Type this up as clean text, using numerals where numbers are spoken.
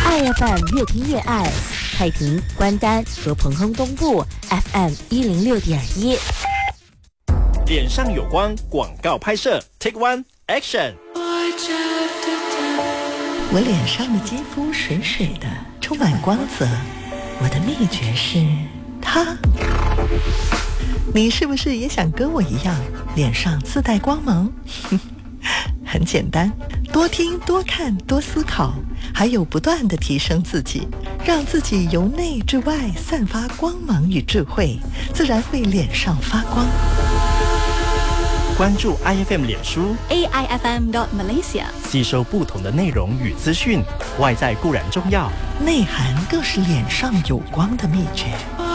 爱 FM 越听越爱，太平、关丹和彭亨东部 FM 106.1。 脸上有光广告拍摄 Take One Action。 我脸上的肌肤水水的，充满光泽。我的秘诀是它。你是不是也想跟我一样，脸上自带光芒？很简单，多听、多看、多思考，还有不断地提升自己，让自己由内至外散发光芒与智慧，自然会脸上发光。 关注 IFM 脸书 AIFM.Malaysia， 吸收不同的内容与资讯。外在固然重要， 内涵更是脸上有光的秘诀。